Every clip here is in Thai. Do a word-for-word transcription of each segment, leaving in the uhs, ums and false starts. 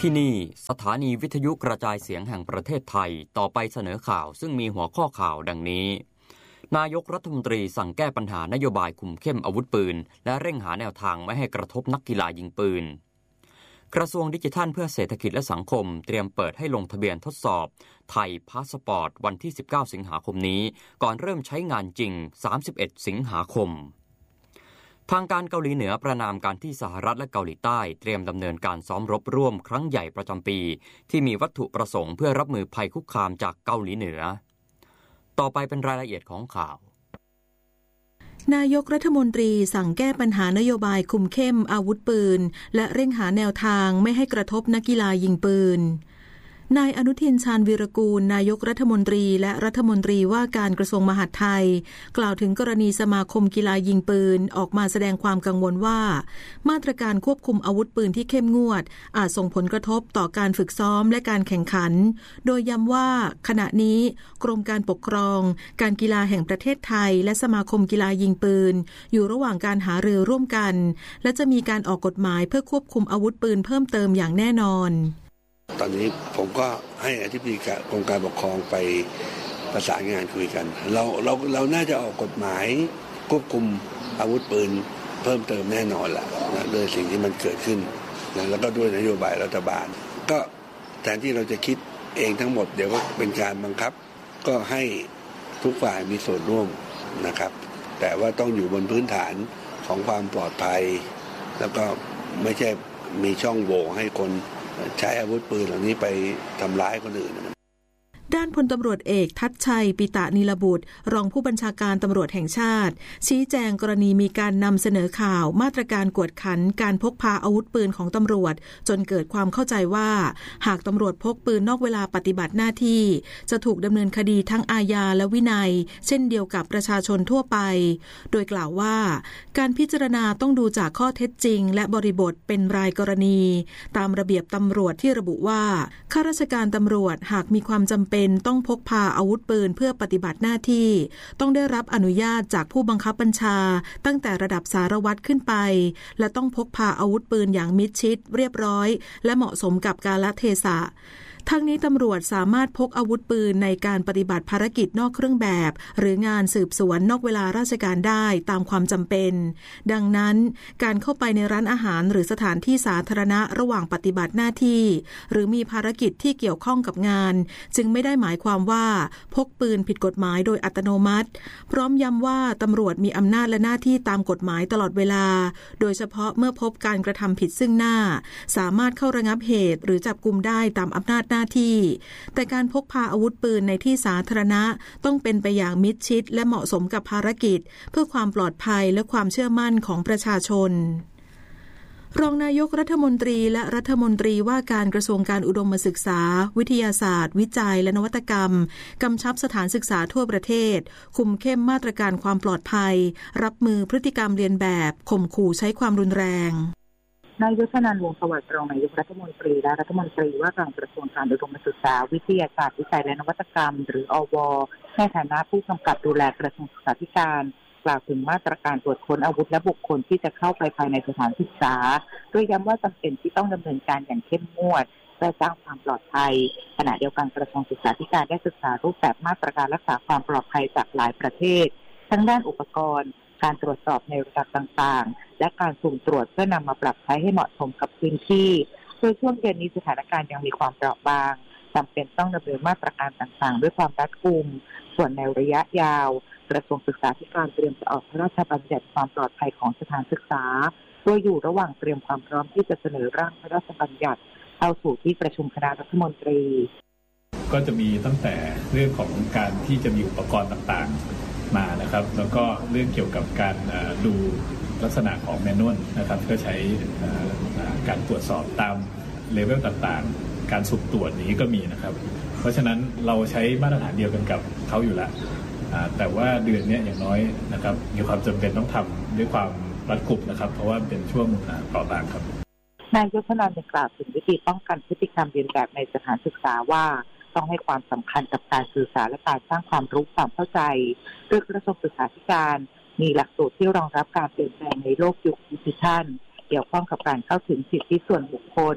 ที่นี่สถานีวิทยุกระจายเสียงแห่งประเทศไทยต่อไปเสนอข่าวซึ่งมีหัวข้อข่าวดังนี้นายกรัฐมนตรีสั่งแก้ปัญหานโยบายคุมเข้มอาวุธปืนและเร่งหาแนวทางไม่ให้กระทบนักกีฬายิงปืนกระทรวงดิจิทัลเพื่อเศรษฐกิจและสังคมเตรียมเปิดให้ลงทะเบียนทดสอบไทยพาสปอร์ตวันที่สิบเก้าสิงหาคมนี้ก่อนเริ่มใช้งานจริงสามสิบเอ็ดสิงหาคมทางการเกาหลีเหนือประณามการที่สหรัฐและเกาหลีใต้เตรียมดำเนินการซ้อมรบร่วมครั้งใหญ่ประจำปีที่มีวัตถุประสงค์เพื่อรับมือภัยคุกคามจากเกาหลีเหนือต่อไปเป็นรายละเอียดของข่าวนายกรัฐมนตรีสั่งแก้ปัญหานโยบายคุมเข้มอาวุธปืนและเร่งหาแนวทางไม่ให้กระทบนักกีฬายิงปืนนายอนุทินชาญวีรกูลนายกรัฐมนตรีและรัฐมนตรีว่าการกระทรวงมหาดไทยกล่าวถึงกรณีสมาคมกีฬายิงปืนออกมาแสดงความกังวลว่ามาตรการควบคุมอาวุธปืนที่เข้มงวดอาจส่งผลกระทบต่อการฝึกซ้อมและการแข่งขันโดยย้ำว่าขณะนี้กรมการปกครองการกีฬาแห่งประเทศไทยและสมาคมกีฬายิงปืนอยู่ระหว่างการหารือร่วมกันและจะมีการออกกฎหมายเพื่อควบคุมอาวุธปืนเพิ่มเติมอย่างแน่นอนตอนนี้ผมก็ให้อธิบดีกรมการปกครองไปประสานงานคุยกันเราเราเราน่าจะออกกฎหมายควบคุมอาวุธปืนเพิ่มเติมแน่นอนแหละนะโดยสิ่งที่มันเกิดขึ้นนะแล้วก็ด้วยนโยบายรัฐบาลก็แทนที่เราจะคิดเองทั้งหมดเดี๋ยวก็เป็นการบังคับก็ให้ทุกฝ่ายมีส่วนร่วมนะครับแต่ว่าต้องอยู่บนพื้นฐานของความปลอดภัยแล้วก็ไม่ใช่มีช่องโหว่ให้คนใช้อาวุธปืนเหล่านี้ไปทำร้ายคนอื่นด้านพลตำรวจเอกทัชชัยปิตะนิลบุตรรองผู้บัญชาการตำรวจแห่งชาติชี้แจงกรณีมีการนำเสนอข่าวมาตรการกวดขันการพกพาอาวุธปืนของตำรวจจนเกิดความเข้าใจว่าหากตำรวจพกปืนนอกเวลาปฏิบัติหน้าที่จะถูกดำเนินคดีทั้งอาญาและวินัยเช่นเดียวกับประชาชนทั่วไปโดยกล่าวว่าการพิจารณาต้องดูจากข้อเท็จจริงและบริบทเป็นรายกรณีตามระเบียบตำรวจที่ระบุว่าข้าราชการตำรวจหากมีความจำเป็นต้องพกพาอาวุธปืนเพื่อปฏิบัติหน้าที่ต้องได้รับอนุญาตจากผู้บังคับบัญชาตั้งแต่ระดับสารวัตรขึ้นไปและต้องพกพาอาวุธปืนอย่างมิดชิดเรียบร้อยและเหมาะสมกับกาลเทศะทั้งนี้ตำรวจสามารถพกอาวุธปืนในการปฏิบัติภารกิจนอกเครื่องแบบหรืองานสืบสวนนอกเวลาราชการได้ตามความจำเป็นดังนั้นการเข้าไปในร้านอาหารหรือสถานที่สาธารณะระหว่างปฏิบัติหน้าที่หรือมีภารกิจที่เกี่ยวข้องกับงานจึงไม่ได้หมายความว่าพกปืนผิดกฎหมายโดยอัตโนมัติพร้อมย้ำว่าตำรวจมีอำนาจและหน้าที่ตามกฎหมายตลอดเวลาโดยเฉพาะเมื่อพบการกระทำผิดซึ่งหน้าสามารถเข้าระงับเหตุหรือจับกุมได้ตามอำนาจหน้าที่แต่การพกพาอาวุธปืนในที่สาธารณะต้องเป็นไปอย่างมิดชิดและเหมาะสมกับภารกิจเพื่อความปลอดภัยและความเชื่อมั่นของประชาชนรองนายกรัฐมนตรีและรัฐมนตรีว่าการกระทรวงการอุดมศึกษาวิทยาศาสตร์วิจัยและนวัตกรรมกำชับสถานศึกษาทั่วประเทศคุมเข้มมาตรการความปลอดภัยรับมือพฤติกรรมเลียนแบบข่มขู่ใช้ความรุนแรงนายยศนันท์ วงศ์สวัสดิ์รองนายกรัฐมนตรีและรัฐมนตรีว่าการกระทรวงการอุดมศึกษาวิทยาศาสตร์วิจัยและนวัตกรรมหรืออว.ในฐานะผู้กำกับดูแลกระทรวงศึกษาธิการกล่าวถึงมาตรการตรวจค้นอาวุธและบุคคลที่จะเข้าไปภายในสถานศึกษาโดยย้ำว่าจำเป็นที่ต้องดำเนินการอย่างเข้มงวดเพื่อสร้างความปลอดภัยขณะเดียวกันกระทรวงศึกษาธิการได้ศึกษารูปแบบมาตรการรักษาความปลอดภัยจากหลายประเทศทั้งด้านอุปกรณ์การตรวจสอบในระดับต่างๆและการสุ่มตรวจเพื่อนำมาปรับใช้ให้เหมาะสมกับพื้นที่โดยช่วงเดือนนี้สถานการณ์ยังมีความเปราะบางจำเป็นต้องดำเนินมาตรการต่างๆด้วยความรัดกุมส่วนในระยะยาวกระทรวงศึกษาธิการเตรียมจะออกพระราชบัญญัติความปลอดภัยของสถานศึกษาโดยอยู่ระหว่างเตรียมความพร้อมที่จะเสนอร่างพระราชบัญญัติเข้าสู่ที่ประชุมคณะรัฐมนตรีก็จะมีตั้งแต่เรื่องของการที่จะมีอุปกรณ์ต่างๆมานะครับแล้วก็เรื่องเกี่ยวกับการดูลักษณะของแมนนวลนะครับก็ใช้การตรวจสอบตามเลเวลต่างๆการสุ่มตรวจนี้ก็มีนะครับเพราะฉะนั้นเราใช้มาตรฐานเดียวกันกับเขาอยู่แล้วแต่ว่าเดือนนี้อย่างน้อยนะครับมีความจำเป็นต้องทำด้วยความรัดกุมนะครับเพราะว่าเป็นช่วงเปราะบางครับนายยศนันท์กล่าวถึงวิธีป้องกันพฤติกรรมเลียนแบบในสถานศึกษาว่าต้องให้ความสำคัญกับการสื่อสารและการสร้างความรู้ความเข้าใจโดยกระทรวงศึกษาธิการมีหลักสูตรที่รองรับการเปลี่ยนแปลงในโลกยุคดิจิทัลเกี่ยวข้องกับการเข้าถึงสิทธิส่วนบุคคล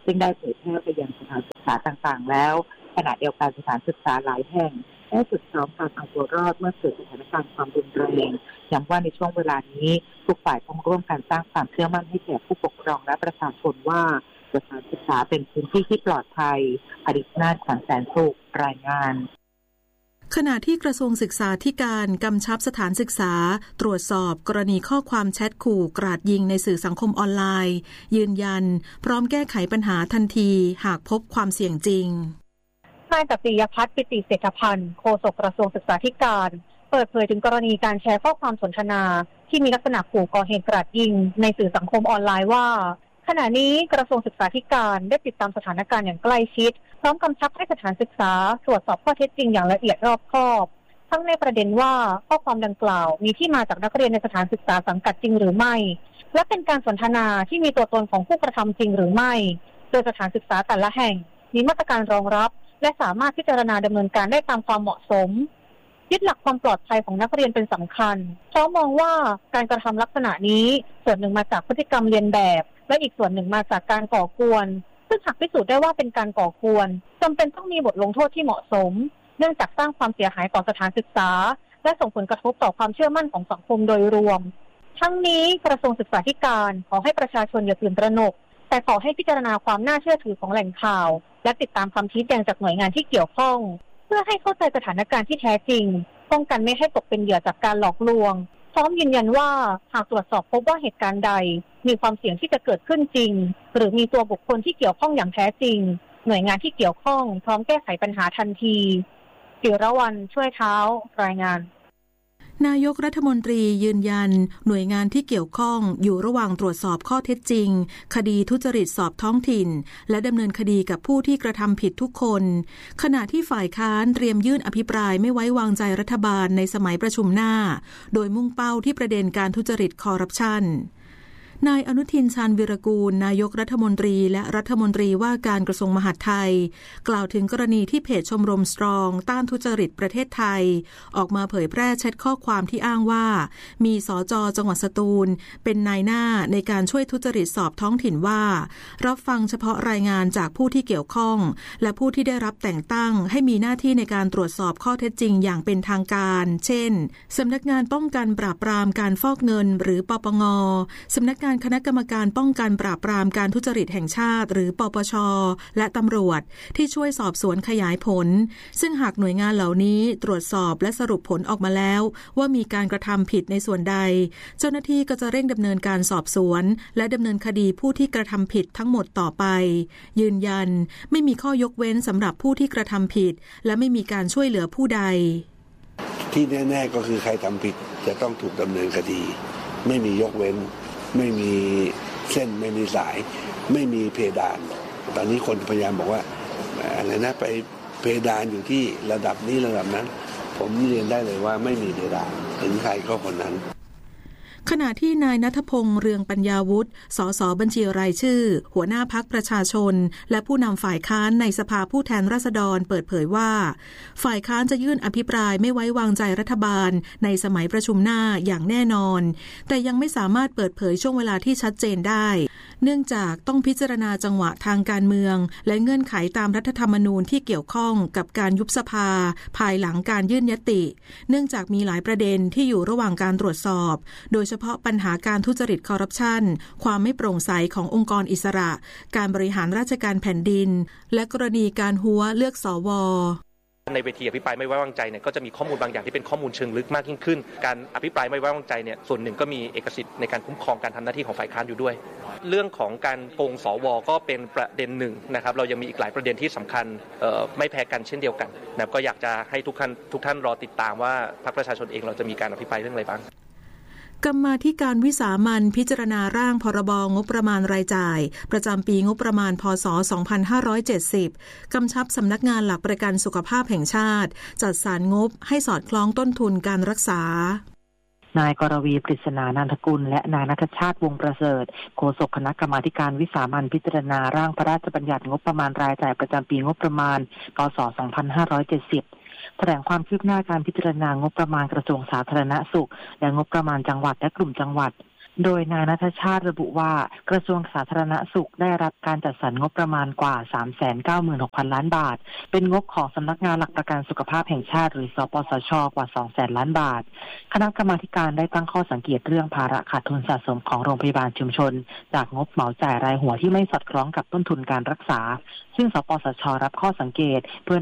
ซึ่งได้เผยแพร่ไปยังสถานศึกษาต่างๆแล้วขณะเดียวกันสถานศึกษาหลายแห่งได้ฝึกซ้อมการเอาตัวรอดเมื่อเกิดสถานการณ์ความรุนแรงย้ำว่าในช่วงเวลานี้ทุกฝ่ายต้องร่วมกันสร้างความเชื่อมั่นให้แก่ผู้ปกครองและประชาชนว่าสถานศึกษาเป็นพื้นที่ที่ปลอดภัยอดิษนาถขวัญแสนสุขรายงานขณะที่กระทรวงศึกษาธิการกำชับสถานศึกษาตรวจสอบกรณีข้อความแชทขู่กราดยิงในสื่อสังคมออนไลน์ยืนยันพร้อมแก้ไขปัญหาทันทีหากพบความเสี่ยงจริงนายปิยพัฒน์ปิติเศรษฐพันธ์โฆษกกระทรวงศึกษาธิการเปิดเผยถึงกรณีการแชร์ข้อความสนทนาที่มีลักษณะขู่ก่อเหตุกราดยิงในสื่อสังคมออนไลน์ว่าขณะนี้กระทรวงศึกษาธิการได้ติดตามสถานการณ์อย่างใกล้ชิดพร้อมกำชับให้สถานศึกษาตรวจสอบข้อเท็จจริงอย่างละเอียดรอบคอบทั้งในประเด็นว่าข้อความดังกล่าวมีที่มาจากนักเรียนในสถานศึกษาสังกัดจริงหรือไม่และเป็นการสนทนาที่มีตัวตนของผู้กระทำจริงหรือไม่โดยสถานศึกษาแต่ละแห่งมีมาตรการรองรับและสามารถพิจารณาดำเนินการได้ตามความเหมาะสมยึดหลักความปลอดภัยของนักเรียนเป็นสำคัญเพราะมองว่าการกระทำลักษณะนี้ส่วนหนึ่งมาจากพฤติกรรมเลียนแบบและอีกส่วนหนึ่งมาจากการก่อกวนซึ่งหากพิสูจน์ได้ว่าเป็นการก่อกวนจำเป็นต้องมีบทลงโทษที่เหมาะสมเนื่องจากสร้างความเสียหายต่อสถานศึกษาและส่งผลกระทบต่อความเชื่อมั่นของสังคมโดยรวมทั้งนี้กระทรวงศึกษาธิการขอให้ประชาชนอย่าตื่นตระหนกแต่ขอให้พิจารณาความน่าเชื่อถือของแหล่งข่าวและติดตามคำชี้แจงจากหน่วยงานที่เกี่ยวข้องเพื่อให้เข้าใจสถานการณ์ที่แท้จริงป้องกันไม่ให้ตกเป็นเหยื่อจากการหลอกลวงพร้อมยืนยันว่าหากตรวจสอบพบว่าเหตุการณ์ใดมีความเสี่ยงที่จะเกิดขึ้นจริงหรือมีตัวบุคคลที่เกี่ยวข้องอย่างแท้จริงหน่วยงานที่เกี่ยวข้องพร้อมแก้ไขปัญหาทันทีจิรวรรณช่วยเท้ารายงานนายกรัฐมนตรียืนยันหน่วยงานที่เกี่ยวข้องอยู่ระหว่างตรวจสอบข้อเท็จจริงคดีทุจริตสอบท้องถิ่นและดำเนินคดีกับผู้ที่กระทำผิดทุกคนขณะที่ฝ่ายค้านเตรียมยื่นอภิปรายไม่ไว้วางใจรัฐบาลในสมัยประชุมหน้าโดยมุ่งเป้าที่ประเด็นการทุจริตคอร์รัปชันนายอนุทินชาญวิรากูลนายกรัฐมนตรีและรัฐมนตรีว่าการกระทรวงมหาดไทยกล่าวถึงกรณีที่เพจชมรมสตรองต้านทุจริตประเทศไทยออกมาเผยแพร่แชทข้อความที่อ้างว่ามีสจ.จังหวัดสตูลเป็นนายหน้าในการช่วยทุจริตสอบท้องถิ่นว่ารับฟังเฉพาะรายงานจากผู้ที่เกี่ยวข้องและผู้ที่ได้รับแต่งตั้งให้มีหน้าที่ในการตรวจสอบข้อเท็จจริงอย่างเป็นทางการเช่นสำนักงานป้องกันปราบปรามการฟอกเงินหรือปปง.สำนักงานคณะกรรมการป้องกันปราบปรามการทุจริตแห่งชาติหรือปปช.และตำรวจที่ช่วยสอบสวนขยายผลซึ่งหากหน่วยงานเหล่านี้ตรวจสอบและสรุปผลออกมาแล้วว่ามีการกระทำผิดในส่วนใดเจ้าหน้าที่ก็จะเร่งดำเนินการสอบสวนและดำเนินคดีผู้ที่กระทำผิดทั้งหมดต่อไปยืนยันไม่มีข้อยกเว้นสำหรับผู้ที่กระทำผิดและไม่มีการช่วยเหลือผู้ใดที่แน่ๆก็คือใครทำผิดจะต้องถูกดำเนินคดีไม่มียกเว้นไม่มีเส้นไม่มีสายไม่มีเพดานตอนนี้คนพยายามบอกว่าอะไรนะไปเพดานอยู่ที่ระดับนี้ระดับนั้นผมเรียนได้เลยว่าไม่มีเพดานถึงใครก็คนนั้นขณะที่นายณัฐพงษ์เรืองปัญญาวุฒิสสบัญชีรายชื่อหัวหน้าพรรคประชาชนและผู้นำฝ่ายค้านในสภาผู้แทนราษฎรเปิดเผยว่าฝ่ายค้านจะยื่นอภิปรายไม่ไว้วางใจรัฐบาลในสมัยประชุมหน้าอย่างแน่นอนแต่ยังไม่สามารถเปิดเผยช่วงเวลาที่ชัดเจนได้เนื่องจากต้องพิจารณาจังหวะทางการเมืองและเงื่อนไขตามรัฐธรรมนูญที่เกี่ยวข้องกับการยุบสภาภายหลังการยื่นยติเนื่องจากมีหลายประเด็นที่อยู่ระหว่างการตรวจสอบโดยเฉพาะปัญหาการทุจริตคอร์รัปชันความไม่โปร่งใสขององค์กรอิสระการบริหารราชการแผ่นดินและกรณีการหัวเลือกสวในเวทีอภิปรายไม่ไว้วางใจเนี่ยก็จะมีข้อมูลบางอย่างที่เป็นข้อมูลเชิงลึกมากยิ่งขึ้นการอภิปรายไม่ไว้วางใจเนี่ยส่วนหนึ่งก็มีเอกสิทธิ์ในการคุ้มครองการทำหน้าที่ของฝ่ายค้านอยู่ด้วยเรื่องของการโกงสวก็เป็นประเด็นหนึ่งนะครับเรายังมีอีกหลายประเด็นที่สำคัญไม่แพ้กันเช่นเดียวกันนะก็อยากจะให้ทุกท่านทุกท่านรอติดตามว่าพรรคประชาชนเองเราจะมีการอภิปรายเรื่องอะไรบ้างกรรมาธิการวิสามัญพิจารณาร่างพรบงบประมาณรายจ่ายประจำปีงบประมาณพ.ศ. สองพันห้าร้อยเจ็ดสิบกำชับสำนักงานหลักประกันสุขภาพแห่งชาติจัดสรรงบให้สอดคล้องต้นทุนการรักษานายกรวีปริศนานันทกุลและนายณัฐชาติวงศ์ประเสริฐโฆษกคณะกรรมาธิการวิสามัญพิจารณาร่างพระราชบัญญัติงบประมาณรายจ่ายประจำปีงบประมาณพ.ศ. สองพันห้าร้อยเจ็ดสิบแถลงความคืบหน้าการพิจารณางบประมาณกระทรวงสาธารณสุขและงบประมาณจังหวัดและกลุ่มจังหวัดโดยนายณัฐชาติระบุว่ากระทรวงสาธารณสุขได้รับการจัดสรรงบประมาณกว่า สามแสนเก้าหมื่นหกพัน ล้านบาทเป็นงบของสำนักงานหลักประกันสุขภาพแห่งชาติหรือสปสช.กว่า สองแสน ล้านบาทคณะกรรมาการได้ตั้งข้อสังเกตเรื่องภาระขาดทุนสะสมของโรงพยาบาลชุมชนจากงบเหมาจ่ายรายหัวที่ไม่สอดคล้องกับต้นทุนการรักษาซึ่งสปสช.รับข้อสังเกตเพื่อ